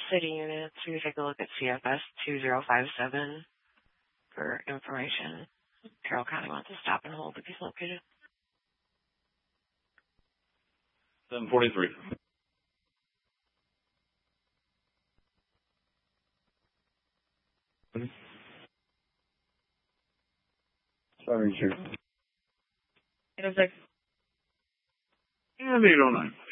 city units, we can take a look at CFS 2057 for information. Carroll County wants to stop and hold if he's located. 743. Sorry, sir. 806. And 809.